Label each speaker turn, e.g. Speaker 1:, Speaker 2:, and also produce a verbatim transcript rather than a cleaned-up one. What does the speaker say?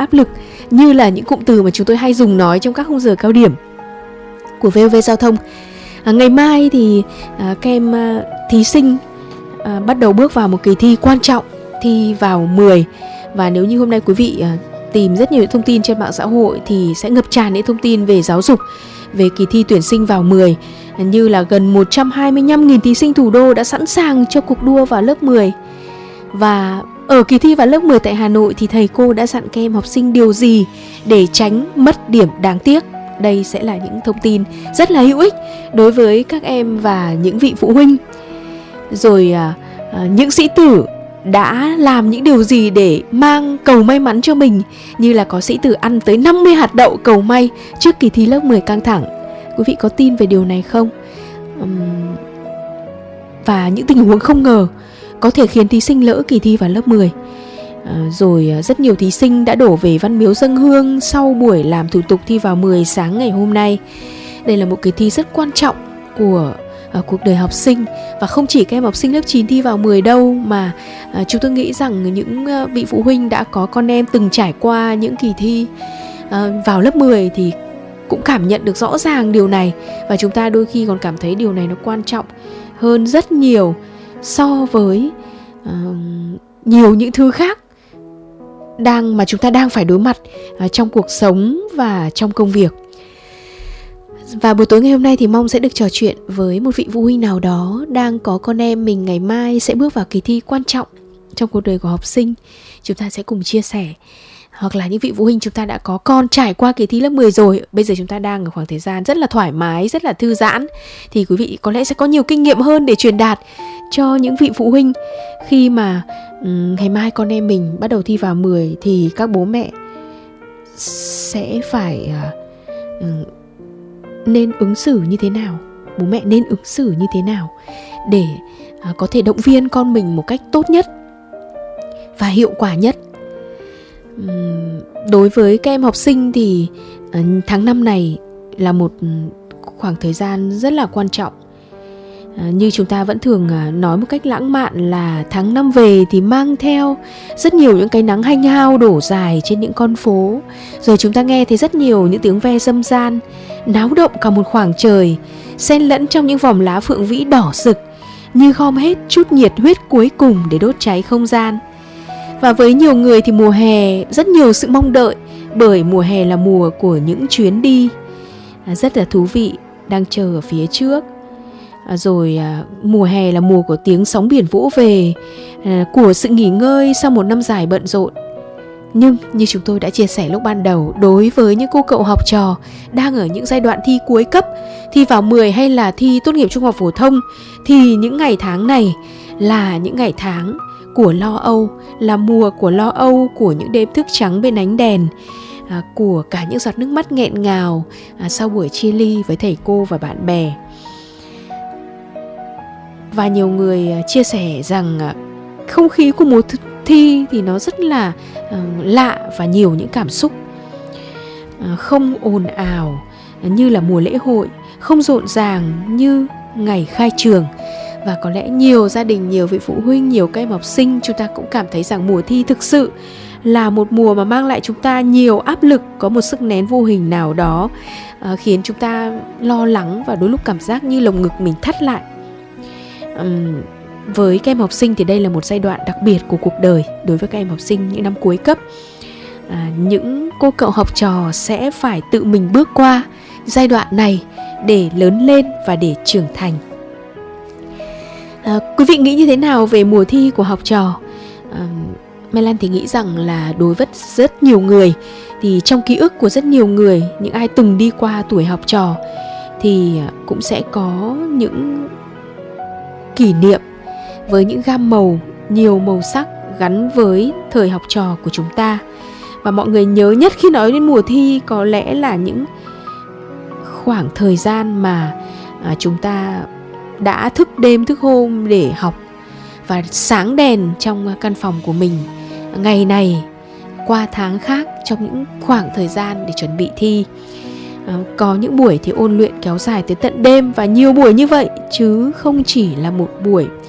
Speaker 1: áp lực như là những cụm từ mà chúng tôi hay dùng nói trong các khung giờ cao điểm của vê o vê Giao thông. À, ngày mai thì à, các em à, thí sinh à, bắt đầu bước vào một kỳ thi quan trọng, thi vào mười. Và nếu như hôm nay quý vị à, tìm rất nhiều thông tin trên mạng xã hội thì sẽ ngập tràn những thông tin về giáo dục, về kỳ thi tuyển sinh vào mười, như là gần một trăm hai mươi lăm nghìn thí sinh thủ đô đã sẵn sàng cho cuộc đua vào lớp mười. Và ở kỳ thi vào lớp mười tại Hà Nội thì thầy cô đã dặn các em học sinh điều gì để tránh mất điểm đáng tiếc. Đây sẽ là những thông tin rất là hữu ích đối với các em và những vị phụ huynh. Rồi à, à, những sĩ tử đã làm những điều gì để mang cầu may mắn cho mình, như là có sĩ tử ăn tới năm mươi hạt đậu cầu may trước kỳ thi lớp mười căng thẳng. Quý vị có tin về điều này không? Uhm... Và những tình huống không ngờ có thể khiến thí sinh lỡ kỳ thi vào lớp mười. À, rồi rất nhiều thí sinh đã đổ về Văn Miếu dâng hương sau buổi làm thủ tục thi vào mười sáng ngày hôm nay. Đây là một kỳ thi rất quan trọng của à, cuộc đời học sinh. Và không chỉ các em học sinh lớp chín thi vào mười đâu, mà à, chúng tôi nghĩ rằng những à, vị phụ huynh đã có con em từng trải qua những kỳ thi à, vào lớp mười thì cũng cảm nhận được rõ ràng điều này. Và chúng ta đôi khi còn cảm thấy điều này nó quan trọng hơn rất nhiều so với uh, nhiều những thứ khác đang mà chúng ta đang phải đối mặt uh, trong cuộc sống và trong công việc. Và buổi tối ngày hôm nay thì mong sẽ được trò chuyện với một vị phụ huynh nào đó đang có con em mình ngày mai sẽ bước vào kỳ thi quan trọng trong cuộc đời của học sinh. Chúng ta sẽ cùng chia sẻ. Hoặc là những vị phụ huynh chúng ta đã có con trải qua kỳ thi lớp mười rồi, bây giờ chúng ta đang ở khoảng thời gian rất là thoải mái, rất là thư giãn, thì quý vị có lẽ sẽ có nhiều kinh nghiệm hơn để truyền đạt cho những vị phụ huynh khi mà um, ngày mai con em mình bắt đầu thi vào mười thì các bố mẹ sẽ phải uh, um, nên ứng xử như thế nào, bố mẹ nên ứng xử như thế nào để uh, có thể động viên con mình một cách tốt nhất và hiệu quả nhất. Đối với các em học sinh thì tháng năm này là một khoảng thời gian rất là quan trọng. Như chúng ta vẫn thường nói một cách lãng mạn là tháng năm về thì mang theo rất nhiều những cái nắng hanh hao đổ dài trên những con phố. Rồi chúng ta nghe thấy rất nhiều những tiếng ve râm ran, náo động cả một khoảng trời, xen lẫn trong những vòng lá phượng vĩ đỏ rực, như gom hết chút nhiệt huyết cuối cùng để đốt cháy không gian. Và với nhiều người thì mùa hè rất nhiều sự mong đợi, bởi mùa hè là mùa của những chuyến đi à, rất là thú vị đang chờ ở phía trước. à, Rồi à, mùa hè là mùa của tiếng sóng biển vỗ về, à, của sự nghỉ ngơi sau một năm dài bận rộn. Nhưng như chúng tôi đã chia sẻ lúc ban đầu, đối với những cô cậu học trò đang ở những giai đoạn thi cuối cấp, thi vào mười hay là thi tốt nghiệp trung học phổ thông, thì những ngày tháng này là những ngày tháng của lo âu, là mùa của lo âu, của những đêm thức trắng bên ánh đèn, à, của cả những giọt nước mắt nghẹn ngào à, sau buổi chia ly với thầy cô và bạn bè. Và nhiều người à, chia sẻ rằng à, không khí của mùa thi thì nó rất là à, lạ và nhiều những cảm xúc, à, không ồn ào như là mùa lễ hội, không rộn ràng như ngày khai trường. Và có lẽ nhiều gia đình, nhiều vị phụ huynh, nhiều các em học sinh chúng ta cũng cảm thấy rằng mùa thi thực sự là một mùa mà mang lại chúng ta nhiều áp lực, có một sức nén vô hình nào đó uh, khiến chúng ta lo lắng và đôi lúc cảm giác như lồng ngực mình thắt lại. Um, với các em học sinh thì đây là một giai đoạn đặc biệt của cuộc đời. Đối với các em học sinh những năm cuối cấp, uh, những cô cậu học trò sẽ phải tự mình bước qua giai đoạn này để lớn lên và để trưởng thành. À, quý vị nghĩ như thế nào về mùa thi của học trò? À, Mai Lan thì nghĩ rằng là đối với rất nhiều người, thì trong ký ức của rất nhiều người, những ai từng đi qua tuổi học trò thì cũng sẽ có những kỷ niệm với những gam màu, nhiều màu sắc gắn với thời học trò của chúng ta. Và mọi người nhớ nhất khi nói đến mùa thi có lẽ là những khoảng thời gian mà à, chúng ta đã thức đêm thức hôm để học và sáng đèn trong căn phòng của mình ngày này qua tháng khác trong những khoảng thời gian để chuẩn bị thi. à, Có những buổi thì ôn luyện kéo dài tới tận đêm, và nhiều buổi như vậy chứ không chỉ là một buổi